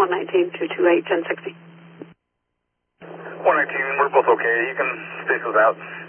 119-228-1060. 119, we're both okay. You can space us out.